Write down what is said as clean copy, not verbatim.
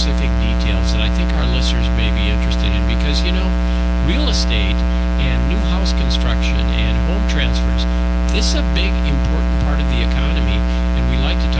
specific details that I think our listeners may be interested in because, real estate and new house construction and home transfers, this is a big, important part of the economy, and we like to